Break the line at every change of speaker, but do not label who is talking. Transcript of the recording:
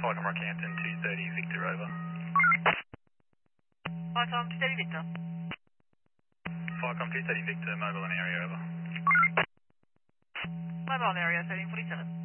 Falcon Rockhampton 230 Victor over.
Falcon 230 Victor.
Falcon 230 Victor, mobile and area over.
Mobile area 1347.